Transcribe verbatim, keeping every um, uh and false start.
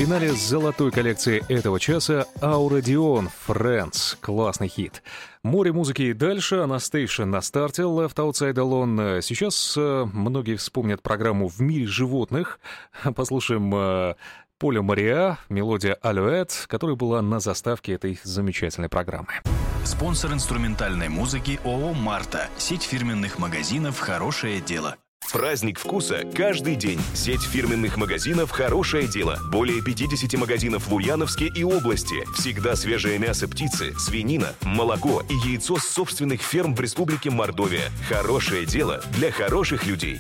финале золотой коллекции этого часа Auradion Friends. Классный хит. Море музыки и дальше. Анастейшн на старте. Left Outside Alone. Сейчас э, многие вспомнят программу «В мире животных». Послушаем э, Поля Мориа, мелодия «Алюэт», которая была на заставке этой замечательной программы. Спонсор инструментальной музыки ООО «Марта». Сеть фирменных магазинов «Хорошее дело». Праздник вкуса каждый день. Сеть фирменных магазинов «Хорошее дело». Более пятьдесят магазинов в Ульяновске и области. Всегда свежее мясо птицы, свинина, молоко и яйцо с собственных ферм в Республике Мордовия. «Хорошее дело» для хороших людей.